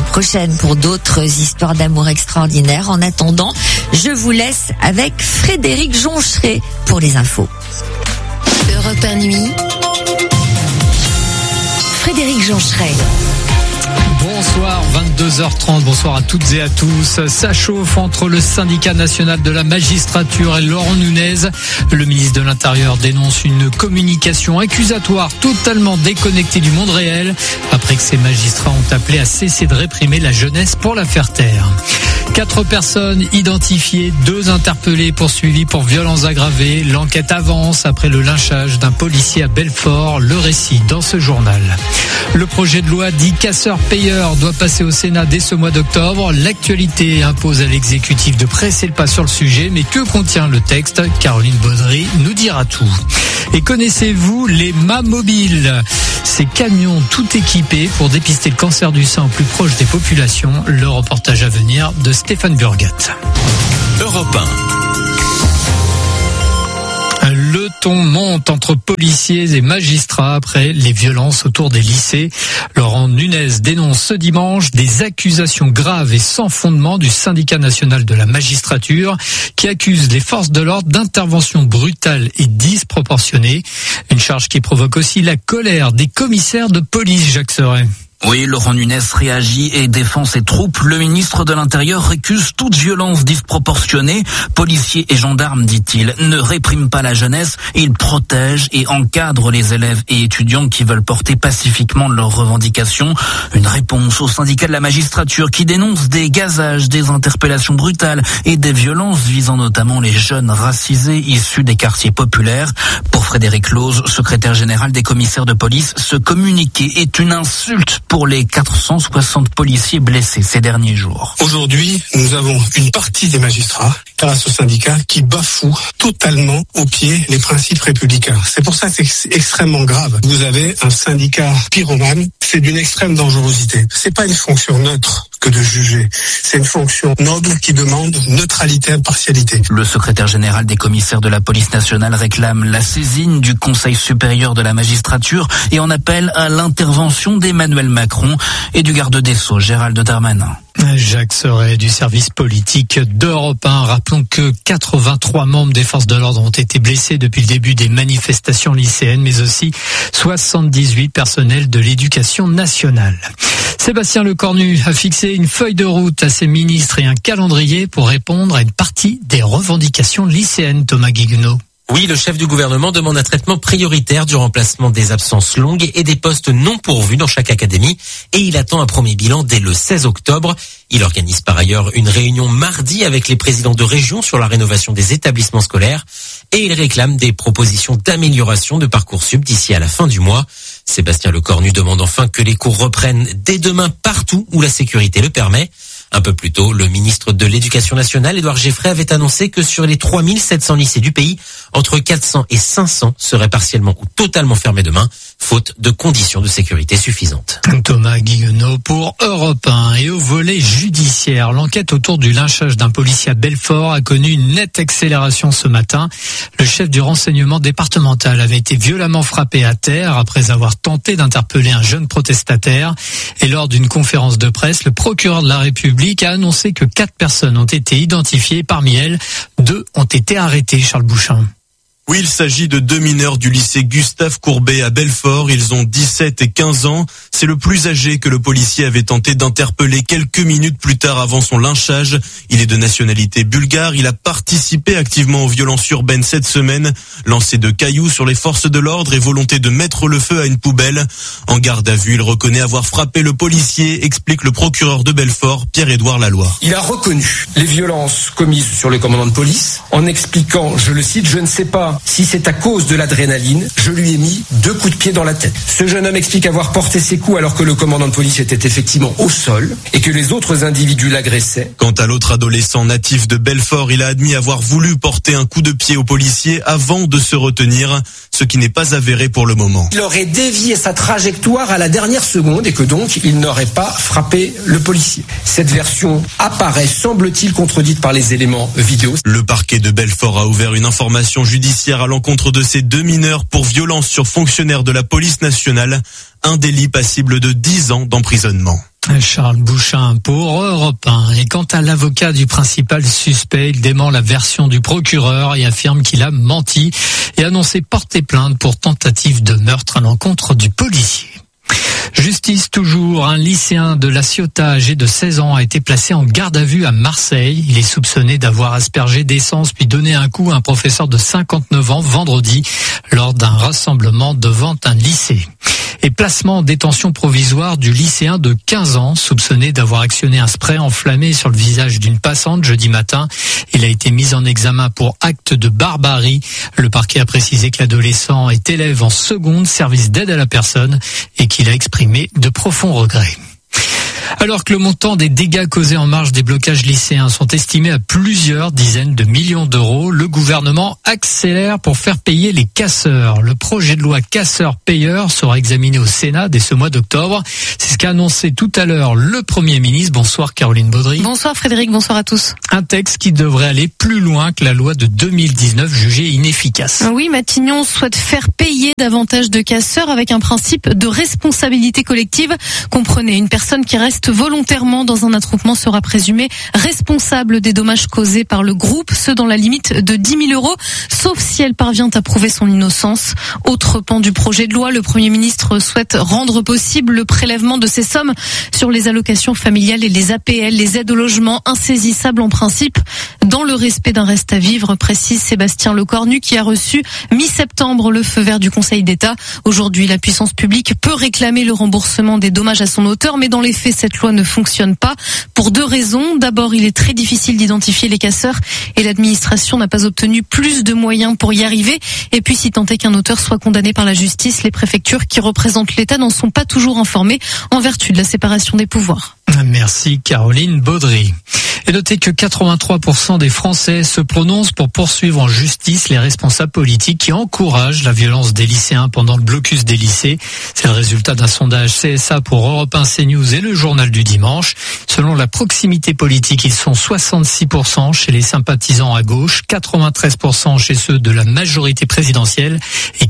prochaine pour d'autres histoires d'amour extraordinaires. En attendant, je vous laisse avec Frédéric Joncheret pour les infos. Europe 1 Nuit. Frédéric Joncheret. Bonsoir, 22h30, bonsoir à toutes et à tous. Ça chauffe entre le syndicat national de la magistrature et Laurent Nunez. Le ministre de l'Intérieur dénonce une communication accusatoire totalement déconnectée du monde réel après que ces magistrats ont appelé à cesser de réprimer la jeunesse pour la faire taire. 4 personnes identifiées, 2 interpellées, poursuivies pour violences aggravées. L'enquête avance après le lynchage d'un policier à Belfort. Le récit dans ce journal. Le projet de loi dit casseur-payeur doit passer au Sénat dès ce mois d'octobre. L'actualité impose à l'exécutif de presser le pas sur le sujet. Mais que contient le texte ? Caroline Baudry nous dira tout. Et connaissez-vous les mâts mobiles ? Ces camions tout équipés pour dépister le cancer du sein au plus proche des populations. Le reportage à venir de Stéphane Burgat. Europe 1. Le ton monte entre policiers et magistrats après les violences autour des lycées. Laurent Nunez dénonce ce dimanche des accusations graves et sans fondement du syndicat national de la magistrature qui accuse les forces de l'ordre d'intervention brutale et disproportionnée. Une charge qui provoque aussi la colère des commissaires de police, Jacques Serret. Oui, Laurent Nunez réagit et défend ses troupes. Le ministre de l'Intérieur récuse toute violence disproportionnée. Policiers et gendarmes, dit-il, ne répriment pas la jeunesse. Ils protègent et encadrent les élèves et étudiants qui veulent porter pacifiquement leurs revendications. Une réponse au syndicat de la magistrature qui dénonce des gazages, des interpellations brutales et des violences visant notamment les jeunes racisés issus des quartiers populaires. Pour Frédéric Lose, secrétaire général des commissaires de police, ce communiqué est une insulte pour les 460 policiers blessés ces derniers jours. Aujourd'hui, nous avons une partie des magistrats, grâce au syndicat, qui bafoue totalement au pied les principes républicains. C'est pour ça que c'est extrêmement grave. Vous avez un syndicat pyromane, c'est d'une extrême dangerosité. C'est pas une fonction neutre que de juger. C'est une fonction noble qui demande neutralité et impartialité. Le secrétaire général des commissaires de la police nationale réclame la saisine du Conseil supérieur de la magistrature et en appelle à l'intervention d'Emmanuel Macron et du garde des Sceaux, Gérald Darmanin. Jacques Serret du service politique d'Europe 1. Rappelons que 83 membres des forces de l'ordre ont été blessés depuis le début des manifestations lycéennes, mais aussi 78 personnels de l'éducation nationale. Sébastien Lecornu a fixé une feuille de route à ses ministres et un calendrier pour répondre à une partie des revendications lycéennes. Thomas Guiguenot. Oui, le chef du gouvernement demande un traitement prioritaire du remplacement des absences longues et des postes non pourvus dans chaque académie. Et il attend un premier bilan dès le 16 octobre. Il organise par ailleurs une réunion mardi avec les présidents de région sur la rénovation des établissements scolaires. Et il réclame des propositions d'amélioration de Parcoursup d'ici à la fin du mois. Sébastien Lecornu demande enfin que les cours reprennent dès demain partout où la sécurité le permet. Un peu plus tôt, le ministre de l'Éducation nationale, Édouard Geffray, avait annoncé que sur les 3700 lycées du pays, entre 400 et 500 seraient partiellement ou totalement fermés demain, faute de conditions de sécurité suffisantes. Thomas Guiguenot pour Europe 1. Et au volet judiciaire, l'enquête autour du lynchage d'un policier à Belfort a connu une nette accélération ce matin. Le chef du renseignement départemental avait été violemment frappé à terre après avoir tenté d'interpeller un jeune protestataire. Et lors d'une conférence de presse, le procureur de la République a annoncé que 4 personnes ont été identifiées. Parmi elles, 2 ont été arrêtées. Charles Bouchin. Oui, il s'agit de 2 mineurs du lycée Gustave Courbet à Belfort. Ils ont 17 et 15 ans. C'est le plus âgé que le policier avait tenté d'interpeller quelques minutes plus tard avant son lynchage. Il est de nationalité bulgare. Il a participé activement aux violences urbaines cette semaine. Lancer de cailloux sur les forces de l'ordre et volonté de mettre le feu à une poubelle. En garde à vue, il reconnaît avoir frappé le policier, explique le procureur de Belfort, Pierre-Édouard Laloy. Il a reconnu les violences commises sur le commandant de police en expliquant, je le cite, « Je ne sais pas si c'est à cause de l'adrénaline, je lui ai mis 2 coups de pied dans la tête. » Ce jeune homme explique avoir porté ses coups alors que le commandant de police était effectivement au sol et que les autres individus l'agressaient. Quant à l'autre adolescent natif de Belfort, il a admis avoir voulu porter un coup de pied au policier avant de se retenir, ce qui n'est pas avéré pour le moment. Il aurait dévié sa trajectoire à la dernière seconde et que donc il n'aurait pas frappé le policier. Cette version apparaît, semble-t-il, contredite par les éléments vidéo. Le parquet de Belfort a ouvert une information judiciaire à l'encontre de ces 2 mineurs pour violence sur fonctionnaire de la police nationale, un délit passible de 10 ans d'emprisonnement. Charles Bouchin pour Europe 1. Et quant à l'avocat du principal suspect, il dément la version du procureur et affirme qu'il a menti et annoncé porter plainte pour tentative de meurtre à l'encontre du policier. Justice toujours, un lycéen de La Ciotat âgé de 16 ans a été placé en garde à vue à Marseille. Il est soupçonné d'avoir aspergé d'essence puis donné un coup à un professeur de 59 ans vendredi lors d'un rassemblement devant un lycée. Et placement en détention provisoire du lycéen de 15 ans soupçonné d'avoir actionné un spray enflammé sur le visage d'une passante jeudi matin. Il a été mis en examen pour acte de barbarie. Le parquet a précisé que l'adolescent est élève en seconde service d'aide à la personne et qu'il a exprimé de profonds regrets. Alors que le montant des dégâts causés en marge des blocages lycéens sont estimés à plusieurs dizaines de millions d'euros, le gouvernement accélère pour faire payer les casseurs. Le projet de loi casseurs-payeurs sera examiné au Sénat dès ce mois d'octobre. C'est ce qu'a annoncé tout à l'heure le Premier ministre. Bonsoir Caroline Baudry. Bonsoir Frédéric, bonsoir à tous. Un texte qui devrait aller plus loin que la loi de 2019 jugée inefficace. Oui, Matignon souhaite faire payer davantage de casseurs avec un principe de responsabilité collective. Comprenez, une personne qui reste volontairement dans un attroupement sera présumée responsable des dommages causés par le groupe, ce dans la limite de 10 000 euros, sauf si elle parvient à prouver son innocence. Autre pan du projet de loi, le Premier ministre souhaite rendre possible le prélèvement de ces sommes sur les allocations familiales et les APL, les aides au logement, insaisissables en principe, dans le respect d'un reste à vivre, précise Sébastien Lecornu, qui a reçu mi-septembre le feu vert du Conseil d'État. Aujourd'hui, la puissance publique peut réclamer le remboursement des dommages à son auteur, mais dans les faits, cette loi ne fonctionne pas pour deux raisons. D'abord, il est très difficile d'identifier les casseurs et l'administration n'a pas obtenu plus de moyens pour y arriver. Et puis, si tant est qu'un auteur soit condamné par la justice, les préfectures qui représentent l'État n'en sont pas toujours informées en vertu de la séparation des pouvoirs. Merci Caroline Baudry. Et notez que 83% des Français se prononcent pour poursuivre en justice les responsables politiques qui encouragent la violence des lycéens pendant le blocus des lycées. C'est le résultat d'un sondage CSA pour Europe 1, CNews et le Journal du Dimanche. Selon la proximité politique, ils sont 66% chez les sympathisants à gauche, 93% chez ceux de la majorité présidentielle et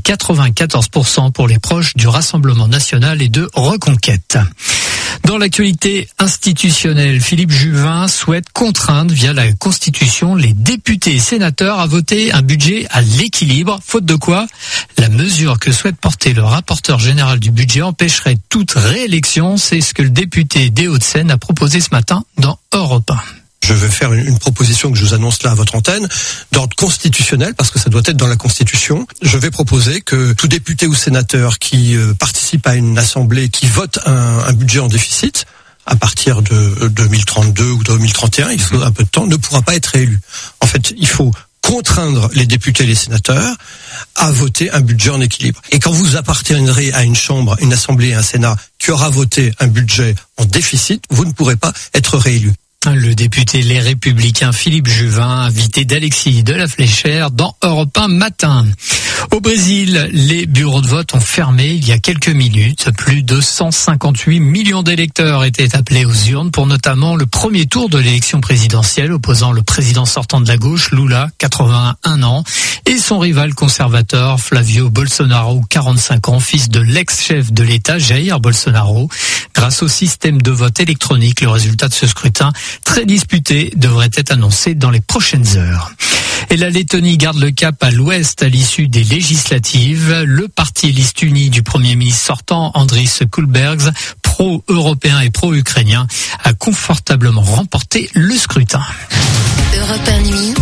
94% pour les proches du Rassemblement national et de Reconquête. Dans l'actualité institutionnelle, Philippe Juvin souhaite contraindre via la Constitution les députés et sénateurs à voter un budget à l'équilibre, faute de quoi la mesure que souhaite porter le rapporteur général du budget empêcherait toute réélection. C'est ce que le député des Hauts-de-Seine a proposé ce matin dans Europe 1. Je vais faire une proposition que je vous annonce là à votre antenne, d'ordre constitutionnel, parce que ça doit être dans la Constitution. Je vais proposer que tout député ou sénateur qui participe à une assemblée qui vote un budget en déficit, à partir de 2032 ou 2031, il faut un peu de temps, ne pourra pas être réélu. En fait, il faut contraindre les députés et les sénateurs à voter un budget en équilibre. Et quand vous appartiendrez à une chambre, une assemblée et un sénat qui aura voté un budget en déficit, vous ne pourrez pas être réélu. Le député Les Républicains Philippe Juvin, invité d'Alexis de la Fléchère dans Europe 1 matin. Au Brésil, les bureaux de vote ont fermé il y a quelques minutes. Plus de 158 millions d'électeurs étaient appelés aux urnes pour notamment le premier tour de l'élection présidentielle opposant le président sortant de la gauche, Lula, 81 ans, et son rival conservateur, Flavio Bolsonaro, 45 ans, fils de l'ex-chef de l'État, Jair Bolsonaro. Grâce au système de vote électronique, le résultat de ce scrutin très disputé devrait être annoncé dans les prochaines heures. Et la Lettonie garde le cap à l'ouest à l'issue des législatives. Le parti Liste unie du Premier ministre sortant, Andris Kulbergs, pro-européen et pro-ukrainien, a confortablement remporté le scrutin. Europe 1 nuit,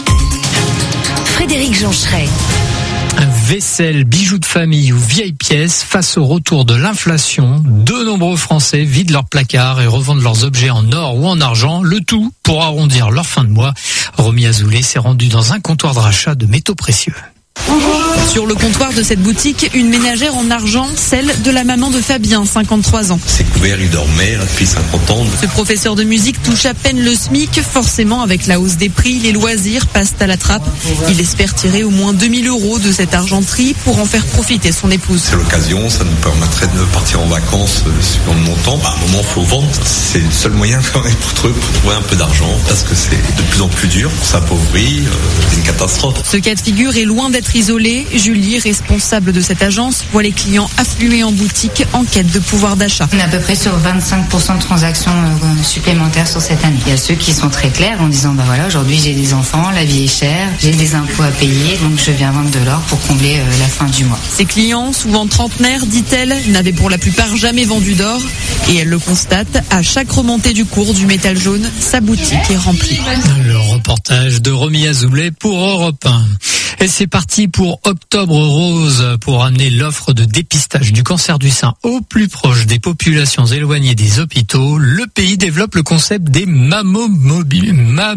Frédéric Joncheret. Vaisselle, bijoux de famille ou vieilles pièces, face au retour de l'inflation, de nombreux Français vident leurs placards et revendent leurs objets en or ou en argent, le tout pour arrondir leur fin de mois. Romy Azoulay s'est rendu dans un comptoir de rachat de métaux précieux. Sur le comptoir de cette boutique, une ménagère en argent, celle de la maman de Fabien, 53 ans. C'est couvert, il dormait depuis 50 ans. Ce professeur de musique touche à peine le SMIC. Forcément, avec la hausse des prix, les loisirs passent à la trappe. Il espère tirer au moins 2000 € de cette argenterie pour en faire profiter son épouse. C'est l'occasion, ça nous permettrait de partir en vacances sur le montant. À un moment, il faut vendre. C'est le seul moyen quand même pour trouver un peu d'argent parce que c'est de plus en plus dur. On s'appauvrit, c'est une catastrophe. Ce cas de figure est loin d'être être isolés. Julie, responsable de cette agence, voit les clients affluer en boutique en quête de pouvoir d'achat. On est à peu près sur 25% de transactions supplémentaires sur cette année. Il y a ceux qui sont très clairs en disant voilà, aujourd'hui j'ai des enfants, la vie est chère, j'ai des impôts à payer, donc je viens vendre de l'or pour combler la fin du mois. Ces clients, souvent trentenaires, dit-elle, n'avaient pour la plupart jamais vendu d'or. Et elle le constate, à chaque remontée du cours du métal jaune, sa boutique est remplie. Le reportage de Romy Azoulay pour Europe 1. Et c'est parti pour Octobre Rose, pour amener l'offre de dépistage du cancer du sein au plus proche des populations éloignées des hôpitaux. Le pays développe le concept des mammobiles,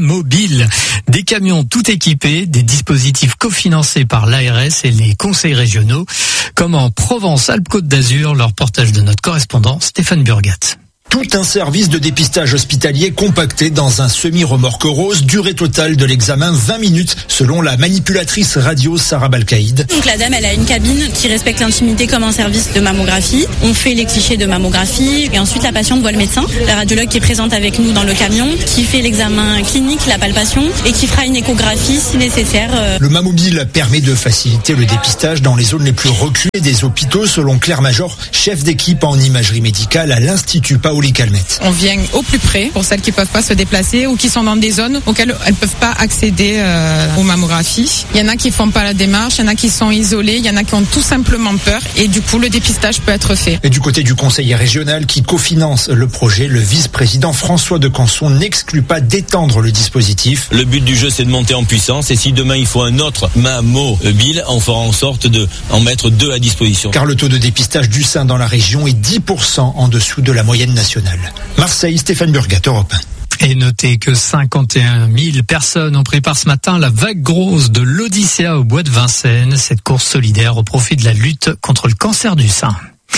des camions tout équipés, des dispositifs cofinancés par l'ARS et les conseils régionaux, comme en Provence-Alpes-Côte d'Azur. Le reportage de notre correspondant Stéphane Burgat. Tout un service de dépistage hospitalier compacté dans un semi-remorque rose, durée totale de l'examen 20 minutes selon la manipulatrice radio Sarah Balkaïd. Donc la dame, elle a une cabine qui respecte l'intimité comme un service de mammographie. On fait les clichés de mammographie et ensuite la patiente voit le médecin, la radiologue qui est présente avec nous dans le camion, qui fait l'examen clinique, la palpation et qui fera une échographie si nécessaire. Le mammobile permet de faciliter le dépistage dans les zones les plus reculées des hôpitaux selon Claire Major, chef d'équipe en imagerie médicale à l'Institut Paoli Calmette. On vient au plus près pour celles qui peuvent pas se déplacer ou qui sont dans des zones auxquelles elles peuvent pas accéder aux mammographies. Il y en a qui font pas la démarche, il y en a qui sont isolés, il y en a qui ont tout simplement peur et du coup le dépistage peut être fait. Et du côté du conseiller régional qui cofinance le projet, le vice-président François de Canson n'exclut pas d'étendre le dispositif. Le but du jeu c'est de monter en puissance et si demain il faut un autre mammobile, on fera en sorte de en mettre 2 à disposition. Car le taux de dépistage du sein dans la région est 10% en dessous de la moyenne nationale. Marseille, Stéphane Burgat, Europe 1. Et notez que 51 000 personnes ont pris part ce matin la vague grosse de l'Odyssea au bois de Vincennes, cette course solidaire au profit de la lutte contre le cancer du sein.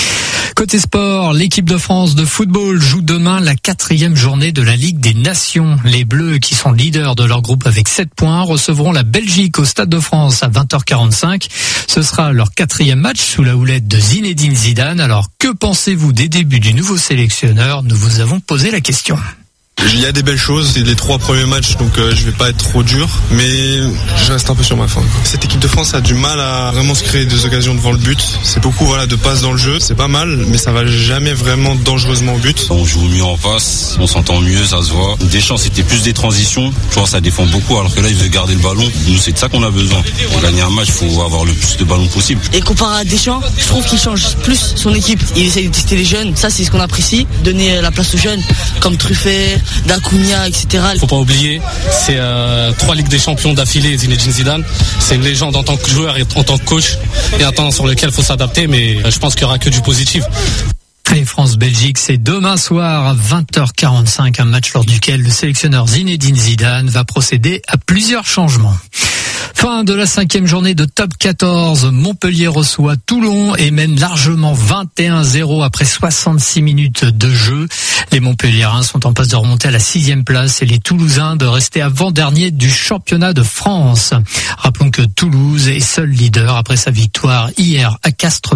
Côté sport, l'équipe de France de football joue demain la 4e journée de la Ligue des Nations. Les Bleus, qui sont leaders de leur groupe avec 7 points, recevront la Belgique au Stade de France à 20h45. Ce sera leur 4e match sous la houlette de Zinedine Zidane. Alors, que pensez-vous des débuts du nouveau sélectionneur? Nous vous avons posé la question. Il y a des belles choses, c'est les 3 premiers matchs, donc je vais pas être trop dur, mais je reste un peu sur ma faim. Cette équipe de France a du mal à vraiment se créer des occasions devant le but. C'est beaucoup de passes dans le jeu, c'est pas mal, mais ça va jamais vraiment dangereusement au but. On joue mieux en passe, on s'entend mieux, ça se voit. Deschamps, c'était plus des transitions, tu vois, ça défend beaucoup, alors que là, il veut garder le ballon. Nous, c'est de ça qu'on a besoin. Pour gagner un match, il faut avoir le plus de ballons possible. Et comparé à Deschamps, je trouve qu'il change plus son équipe. Il essaie de tester les jeunes, ça c'est ce qu'on apprécie, donner la place aux jeunes, comme Truffert, Dacunia, etc. Faut pas oublier, c'est 3 Ligues des Champions d'affilée, Zinedine Zidane. C'est une légende en tant que joueur et en tant que coach, et un temps sur lequel il faut s'adapter, mais je pense qu'il n'y aura que du positif. Et France-Belgique, c'est demain soir à 20h45, un match lors duquel le sélectionneur Zinedine Zidane va procéder à plusieurs changements. Fin de la 5e journée de Top 14. Montpellier reçoit Toulon et mène largement 21-0 après 66 minutes de jeu. Les Montpelliérains sont en passe de remonter à la 6e place et les Toulousains de rester avant-dernier du championnat de France. Rappelons que Toulouse est seul leader après sa victoire hier à Castres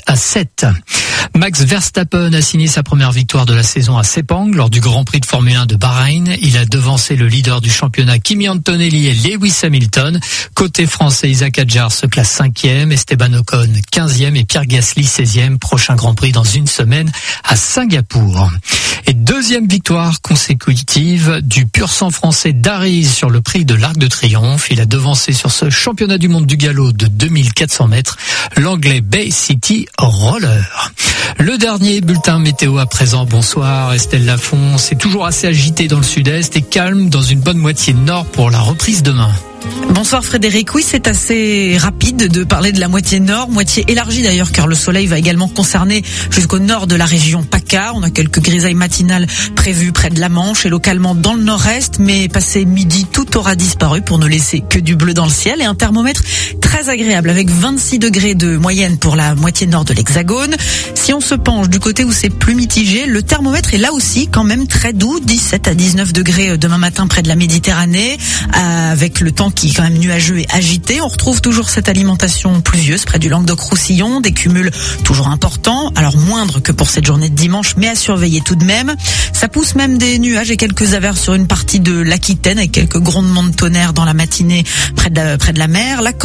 8-7. Max Verstappen a signé sa première victoire de la saison à Sepang lors du Grand Prix de Formule 1 de Bahreïn. Il a devancé le leader du championnat Kimi Antonelli et Lewis Hamilton. Côté français, Isaac Hadjar se classe 5e, Esteban Ocon 15e et Pierre Gasly 16e. Prochain Grand Prix dans une semaine à Singapour. Et deuxième victoire consécutive du pur sang français Dariz sur le prix de l'Arc de Triomphe. Il a devancé sur ce championnat du monde du galop de 2400 mètres l'anglais Bay City Roller. Le dernier bulletin météo à présent. Bonsoir Estelle Lafont. C'est toujours assez agité dans le sud-est et calme dans une bonne moitié nord pour la reprise demain. Bonsoir Frédéric, oui c'est assez rapide de parler de la moitié nord, moitié élargie d'ailleurs car le soleil va également concerner jusqu'au nord de la région PACA. On a quelques grisailles matinales prévues près de la Manche et localement dans le nord-est, mais passé midi tout aura disparu pour ne laisser que du bleu dans le ciel et un thermomètre très agréable avec 26 degrés de moyenne pour la moitié nord de l'Hexagone. Si on se penche du côté où c'est plus mitigé, le thermomètre est là aussi quand même très doux, 17 à 19 degrés demain matin près de la Méditerranée avec le temps qui est quand même nuageux et agité. On retrouve toujours cette alimentation pluvieuse près du Languedoc-Roussillon, des cumuls toujours importants, alors moindres que pour cette journée de dimanche, mais à surveiller tout de même. Ça pousse même des nuages et quelques averses sur une partie de l'Aquitaine avec quelques grondements de tonnerre dans la matinée près de la mer. La Corse aussi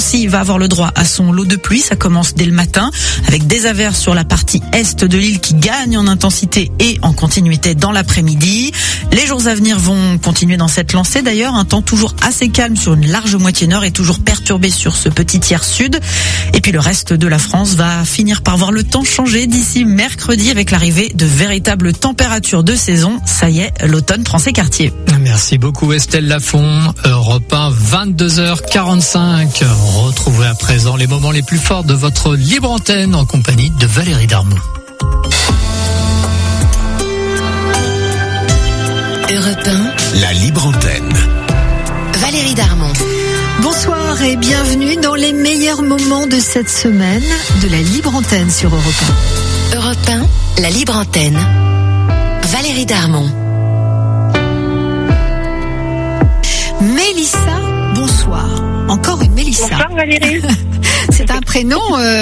aussi va avoir le droit à son lot de pluie. Ça commence dès le matin avec des averses sur la partie est de l'île qui gagnent en intensité et en continuité dans l'après-midi. Les jours à venir vont continuer dans cette lancée. D'ailleurs, un temps toujours assez calme sur une large moitié nord et toujours perturbé sur ce petit tiers sud. Et puis le reste de la France va finir par voir le temps changer d'ici mercredi avec l'arrivée de véritables températures de saison. Ça y est, l'automne prend ses quartiers. Merci beaucoup Estelle Lafont. Europe 1, 22h45. Retrouvez à présent les moments les plus forts de votre libre antenne en compagnie de Valérie Darmon. Europe 1, la libre antenne. Valérie Darmon. Bonsoir et bienvenue dans les meilleurs moments de cette semaine de la libre antenne sur Europe 1. Europe 1, la libre antenne. Valérie Darmon. Mélissa, bonsoir. Encore une Mélissa. Bonsoir Valérie. C'est un prénom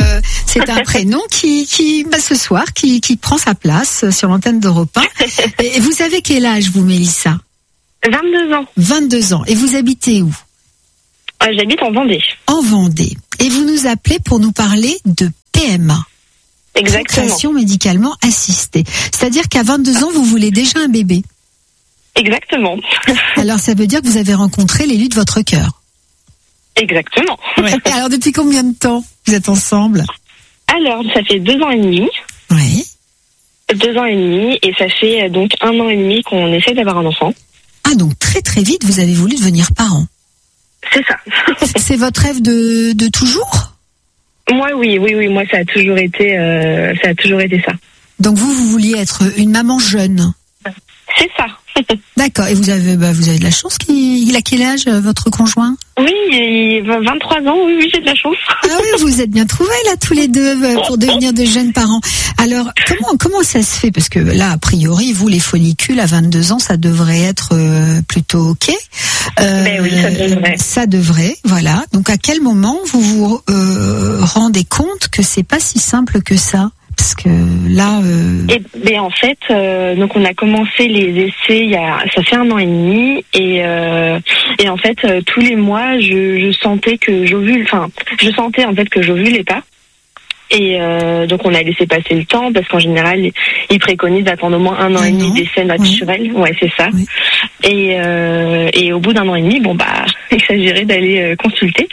qui ce soir qui prend sa place sur l'antenne d'Europe 1. Et vous avez quel âge vous Mélissa? 22 ans. 22 ans. Et vous habitez où? J'habite en Vendée. En Vendée. Et vous nous appelez pour nous parler de PMA. Exactement. Procréation médicalement assistée. C'est-à-dire qu'à 22 ans, vous voulez déjà un bébé. Exactement. Alors ça veut dire que vous avez rencontré l'élu de votre cœur. Exactement. Ouais. Alors depuis combien de temps vous êtes ensemble? Alors ça fait 2 ans et demi. Oui. 2 ans et demi et ça fait donc 1 an et demi qu'on essaie d'avoir un enfant. Ah donc très très vite vous avez voulu devenir parent. C'est ça. C'est votre rêve de toujours? Moi oui, moi ça a toujours été ça. Donc vous vouliez être une maman jeune. C'est ça. D'accord. Et vous avez de la chance. Il a quel âge votre conjoint? Oui, il a 23 ans. Oui, j'ai de la chance. Ah oui, vous êtes bien trouvés là tous les deux pour devenir de jeunes parents. Alors comment ça se fait? Parce que là, a priori, vous les follicules à 22 ans, ça devrait être plutôt ok. Oui, ça devrait. Ça devrait, voilà. Donc à quel moment vous vous rendez compte que c'est pas si simple que ça? Parce que là... en fait, donc on a commencé les essais ça fait 1 an et demi et en fait tous les mois je sentais que j'ovule, je sentais en fait que j'ovulais pas. Et donc on a laissé passer le temps parce qu'en général ils préconisent d'attendre au moins 1 an et demi d'essai naturel. Ouais, c'est ça. Oui. Et au bout d'1 an et demi, il s'agirait d'aller consulter.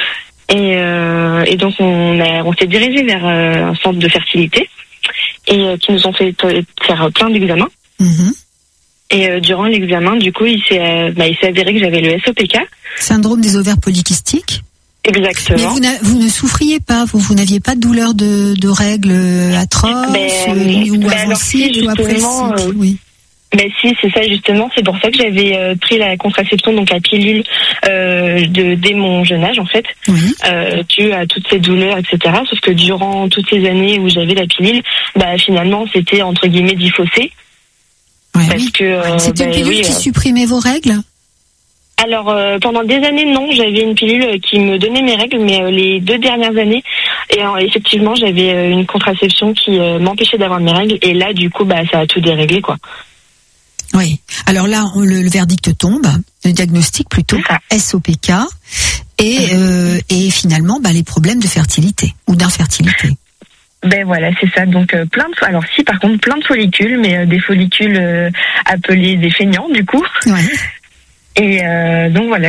Et donc on s'est dirigé vers un centre de fertilité et qui nous ont fait faire plein d'examens. Mm-hmm. Et durant l'examen, du coup, il s'est avéré que j'avais le SOPK. Syndrome des ovaires polykystiques. Exactement. Mais vous ne souffriez pas, vous n'aviez pas de douleur de règles atroces ou avant le cycle ou après le cycle. Oui. Si, c'est ça justement. C'est pour ça que j'avais pris la contraception, donc la pilule, dès mon jeune âge en fait, dû à toutes ces douleurs, etc. Sauf que durant toutes ces années où j'avais la pilule, finalement c'était entre guillemets défaussé. Ouais, parce que c'est une pilule qui supprimait vos règles. Alors pendant des années non, j'avais une pilule qui me donnait mes règles, mais les 2 dernières années, effectivement j'avais une contraception qui m'empêchait d'avoir mes règles, et là du coup ça a tout déréglé quoi. Oui. Alors là, le verdict tombe, le diagnostic plutôt, SOPK, et finalement, les problèmes de fertilité ou d'infertilité. Voilà, c'est ça. Donc plein de follicules, mais des follicules appelés des feignants du coup. Ouais. Et donc voilà,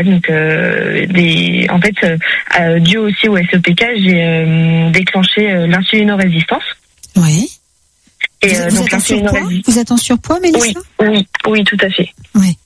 dû aussi au SOPK, j'ai déclenché l'insulinorésistance. Oui. Et vous êtes en surpoids, Mélissa? Oui, tout à fait. Oui.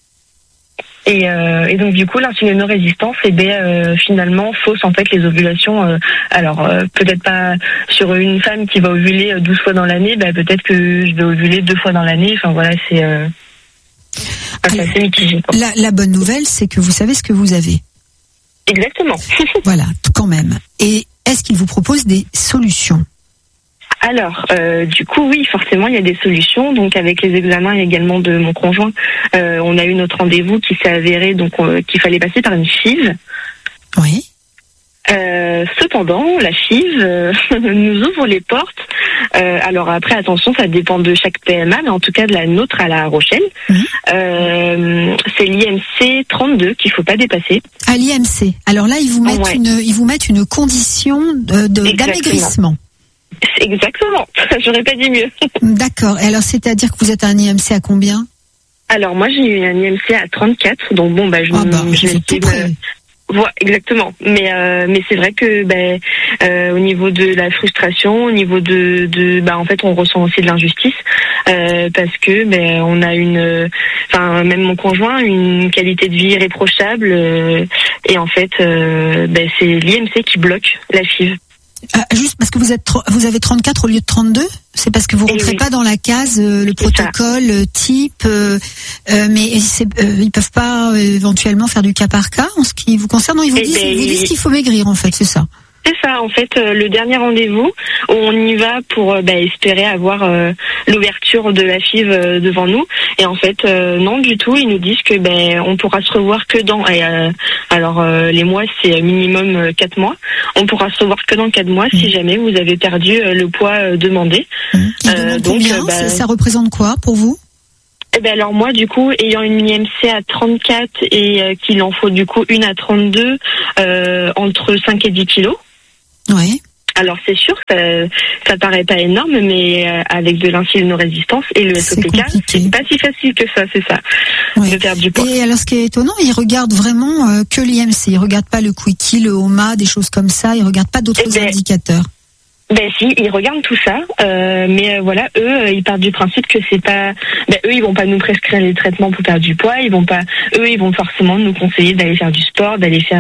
Et donc du coup, l'insulinorésistance, finalement, fausse en fait les ovulations. Peut-être pas sur une femme qui va ovuler 12 fois dans l'année, peut-être que je vais ovuler 2 fois dans l'année. Enfin voilà, c'est assez mitigé. La bonne nouvelle, c'est que vous savez ce que vous avez. Exactement. Voilà, quand même. Et est-ce qu'il vous propose des solutions? Alors, du coup, oui, forcément, il y a des solutions. Donc, avec les examens également de mon conjoint, on a eu notre rendez-vous qui s'est avéré donc qu'il fallait passer par une FIV. Oui. Cependant, la FIV nous ouvre les portes. Alors après, attention, ça dépend de chaque PMA, mais en tout cas de la nôtre à La Rochelle, c'est l'IMC 32 qu'il faut pas dépasser. À l'IMC. Alors là, ils vous mettent une condition d'amaigrissement. Exactement. J'aurais pas dit mieux. D'accord. Et alors, c'est-à-dire que vous êtes à un IMC à combien? Alors moi, j'ai eu un IMC à 34, donc bon, je m'estime. Voilà, exactement. Mais c'est vrai que au niveau de la frustration, au niveau de en fait, on ressent aussi de l'injustice parce que on a même mon conjoint, une qualité de vie irréprochable et en fait, c'est l'IMC qui bloque la FIV. Juste parce que vous avez 34 au lieu de 32, c'est parce que vous rentrez pas dans la case le protocole type, mais ils peuvent pas éventuellement faire du cas par cas en ce qui vous concerne. Non, ils vous disent qu'il faut maigrir en fait, c'est ça. C'est ça, en fait, le dernier rendez-vous, on y va pour espérer avoir l'ouverture de la FIV devant nous. Et en fait, non du tout. Ils nous disent que on pourra se revoir que dans. Les mois, c'est minimum 4 mois. On pourra se revoir que dans 4 mois si jamais vous avez perdu le poids demandé. Donc, ça représente quoi pour vous? Alors moi, du coup, ayant une IMC à 34 et qu'il en faut du coup une à 32, entre 5 et 10 kilos. Oui. Alors c'est sûr, ça paraît pas énorme, mais avec de l'insulinorésistance et le SOPK, c'est pas si facile que ça, c'est ça, de perdre du poids. Et alors ce qui est étonnant, ils regardent vraiment que l'IMC, ils regardent pas le Quickie, le HOMA, des choses comme ça, ils regardent pas d'autres indicateurs. Si, ils regardent tout ça, mais voilà, eux, ils partent du principe que c'est pas, eux, ils vont pas nous prescrire les traitements pour perdre du poids, ils vont forcément nous conseiller d'aller faire du sport, d'aller faire,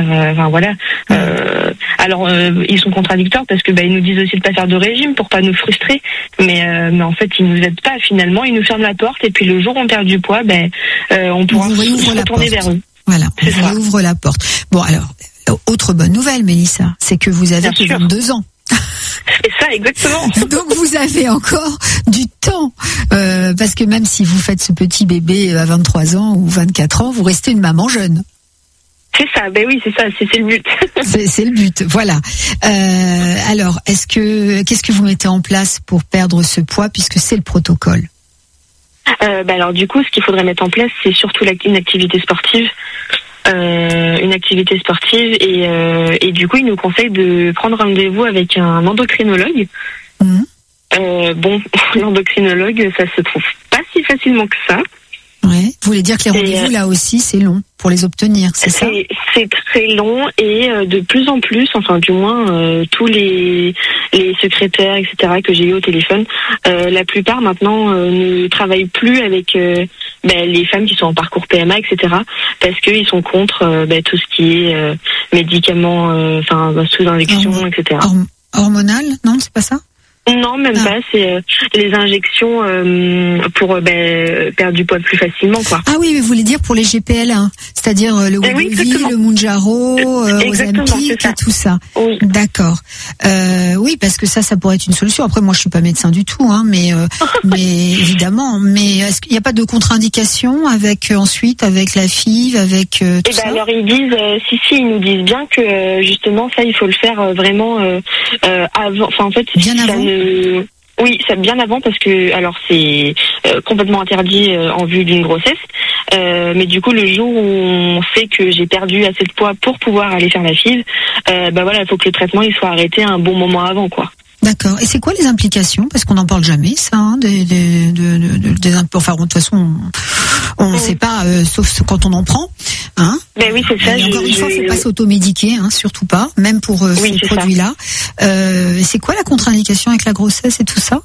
alors ils sont contradictoires parce que ils nous disent aussi de pas faire de régime pour pas nous frustrer, mais en fait ils nous aident pas finalement, ils nous ferment la porte et puis le jour où on perd du poids, on pourra se retourner vers eux. Voilà, on ouvre la porte. Bon alors, autre bonne nouvelle, Mélissa, c'est que vous avez que 22 ans. C'est ça, exactement. Donc vous avez encore du temps, parce que même si vous faites ce petit bébé à 23 ans ou 24 ans, vous restez une maman jeune. C'est ça, oui, c'est ça, c'est le but. c'est le but, voilà. Alors, qu'est-ce que vous mettez en place pour perdre ce poids, puisque c'est le protocole? Alors du coup, ce qu'il faudrait mettre en place, c'est surtout une activité sportive. Et du coup il nous conseille de prendre rendez-vous avec un endocrinologue. L'endocrinologue, ça se trouve pas si facilement que ça. Ouais. Vous voulez dire que les rendez-vous là aussi c'est long pour les obtenir, c'est ça? C'est très long et de plus en plus, enfin du moins tous les secrétaires, etc. que j'ai eu au téléphone, la plupart maintenant ne travaillent plus avec les femmes qui sont en parcours PMA, etc. parce qu'ils sont contre tout ce qui est médicaments, sous injection, etc. Hormonal, non, c'est pas ça? Non, même pas. C'est les injections pour perdre du poids plus facilement, quoi. Ah oui, mais vous voulez dire pour les GPL1, c'est-à-dire le Wegovy, le Mounjaro, Ozempic et tout ça. Oui. D'accord. Oui, parce que ça pourrait être une solution. Après, moi, je suis pas médecin du tout, mais évidemment. Mais est-ce qu'il n'y a pas de contre-indication avec la FIV, avec tout ça? Alors ils disent, ils nous disent bien que justement ça, il faut le faire vraiment avant. Enfin, en fait, bien avant. Oui, ça bien avant parce que alors c'est complètement interdit en vue d'une grossesse. Mais du coup, le jour où on sait que j'ai perdu assez de poids pour pouvoir aller faire la FIV, il faut que le traitement il soit arrêté un bon moment avant, quoi. D'accord. Et c'est quoi les implications? Parce qu'on n'en parle jamais, ça, des enfin, de toute façon, on ne sait pas, sauf quand on en prend, hein. Oui, c'est ça. Encore une fois, faut pas s'automédiquer, surtout pas, même pour ces produits-là. C'est quoi la contre-indication avec la grossesse et tout ça?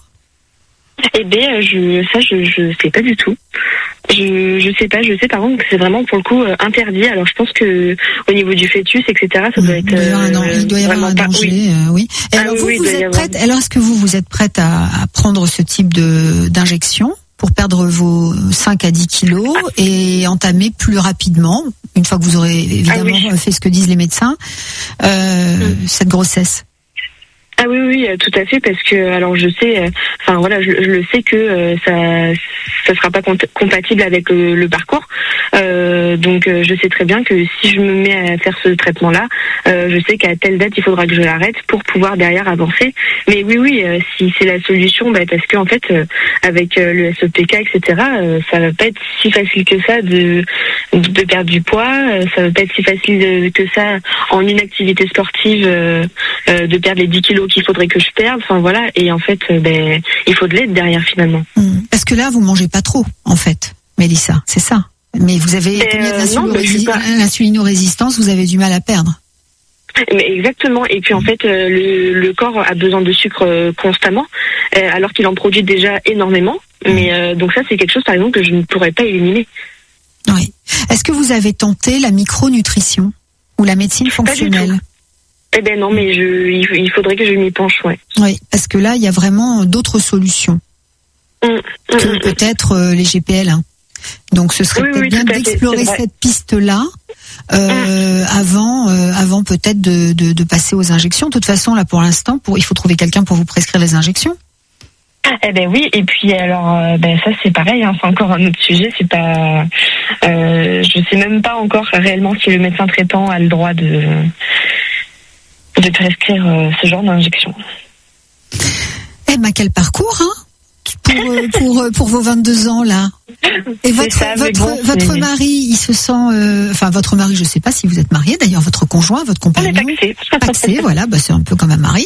Je sais pas du tout. Je sais pas. Je sais par contre que c'est vraiment pour le coup interdit. Alors je pense que au niveau du fœtus, etc. Ça doit être. Il doit y avoir un danger. Oui. Et alors vous êtes prête? Alors est-ce que vous êtes prête à prendre ce type d'injection pour perdre vos 5 à 10 kilos et entamer plus rapidement, une fois que vous aurez évidemment fait ce que disent les médecins, cette grossesse? Ah oui, tout à fait, parce que alors je sais, je le sais que ça sera pas compatible avec le parcours. Donc je sais très bien que si je me mets à faire ce traitement-là, je sais qu'à telle date il faudra que je l'arrête pour pouvoir derrière avancer. Mais oui, si c'est la solution, parce que en fait avec le SOPK, etc., ça va pas être si facile que ça de perdre du poids. Ça va pas être si facile que ça en une activité sportive de perdre les 10 kilos qu'il faudrait que je perde. Enfin voilà, et en fait, il faut de l'aide derrière finalement. Parce que là, vous mangez pas trop, en fait, Mélissa, c'est ça. Mais vous avez l'insulinorésistance, vous avez du mal à perdre. Mais exactement. Et puis en fait, le corps a besoin de sucre constamment, alors qu'il en produit déjà énormément. Mais donc ça, c'est quelque chose, par exemple, que je ne pourrais pas éliminer. Oui. Est-ce que vous avez tenté la micronutrition ou la médecine fonctionnelle ? Non, mais il faudrait que je m'y penche, ouais. Oui, parce que là, il y a vraiment d'autres solutions que peut-être les GPL1. Donc, ce serait peut-être bien d'explorer cette piste-là avant peut-être de passer aux injections. De toute façon, là, pour l'instant, il faut trouver quelqu'un pour vous prescrire les injections. Oui, et puis alors ça c'est pareil, c'est encore un autre sujet, c'est pas je sais même pas encore réellement si le médecin traitant a le droit de prescrire ce genre d'injection. Quel parcours, pour vos 22 ans là. Et votre mari, il se sent votre mari, je sais pas si vous êtes marié d'ailleurs, votre conjoint, votre compagnon. On est paxé, voilà, c'est un peu comme un mari.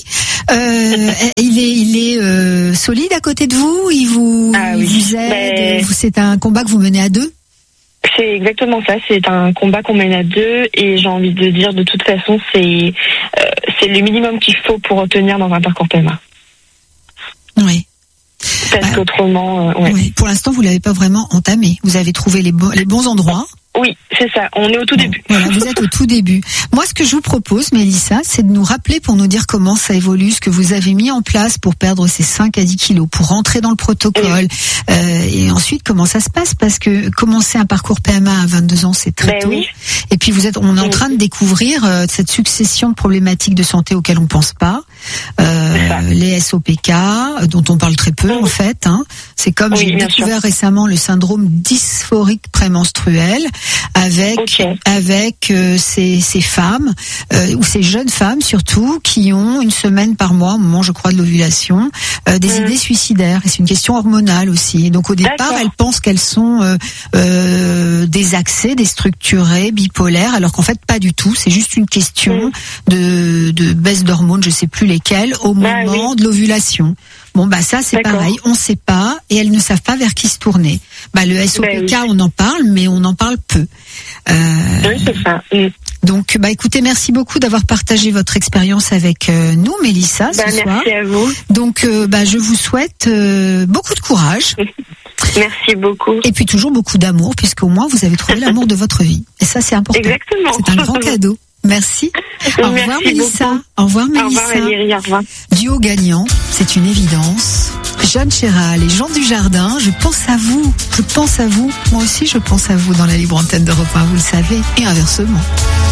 Il est solide à côté de vous, il vous aide, c'est un combat que vous menez à deux. C'est exactement ça, c'est un combat qu'on mène à deux, et j'ai envie de dire, de toute façon, c'est le minimum qu'il faut pour obtenir dans un parcours PMA. Oui. Parce qu'autrement, oui, pour l'instant, vous l'avez pas vraiment entamé. Vous avez trouvé les bons endroits. Oui, c'est ça. On est au tout début. Voilà, vous êtes au tout début. Moi, ce que je vous propose, Mélissa, c'est de nous rappeler pour nous dire comment ça évolue, ce que vous avez mis en place pour perdre ces 5 à 10 kilos, pour rentrer dans le protocole, et ensuite comment ça se passe, parce que commencer un parcours PMA à 22 ans, c'est très tôt. Oui. Et puis on est en train de découvrir cette succession de problématiques de santé auxquelles on pense pas. Les SOPK, dont on parle très peu en fait. C'est comme j'ai découvert récemment le syndrome dysphorique prémenstruel, avec ces femmes ou ces jeunes femmes surtout qui ont une semaine par mois au moment, je crois, de l'ovulation, des idées suicidaires, et c'est une question hormonale aussi. Donc au départ, elles pensent qu'elles sont désaxées, déstructurées, bipolaires, alors qu'en fait pas du tout. C'est juste une question de baisse d'hormones, je sais plus lesquelles, au moment de l'ovulation. Bon, ça, c'est pareil. On sait pas, et elles ne savent pas vers qui se tourner. Le SOPK, on en parle, mais on en parle peu. Oui, c'est ça. Donc, écoutez, merci beaucoup d'avoir partagé votre expérience avec nous, Mélissa, ce soir. Merci à vous. Donc, je vous souhaite beaucoup de courage. Merci beaucoup. Et puis toujours beaucoup d'amour, puisqu'au moins vous avez trouvé l'amour de votre vie. Et ça, c'est important. Exactement. C'est un grand cadeau. Merci. Au revoir, Mélissa. Au revoir, Mélissa. Au revoir, Valérie. Au revoir. Duo gagnant, c'est une évidence. Jeanne Chéral et Jean Dujardin, je pense à vous. Je pense à vous. Moi aussi, je pense à vous dans la libre antenne d'Europe 1, vous le savez. Et inversement.